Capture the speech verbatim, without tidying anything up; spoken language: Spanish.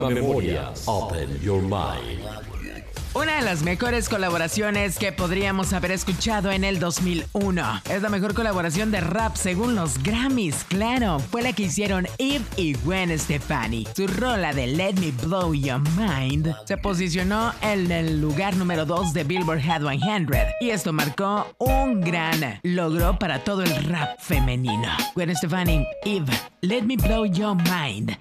Memorias. Open your mind. Una de las mejores colaboraciones que podríamos haber escuchado en el dos mil uno. Es la mejor colaboración de rap según los Grammys, claro. Fue la que hicieron Eve y Gwen Stefani. Su rola de Let Me Blow Your Mind se posicionó en el lugar número dos de Billboard Hot cien. Y esto marcó un gran logro para todo el rap femenino. Gwen Stefani, Eve, Let Me Blow Your Mind.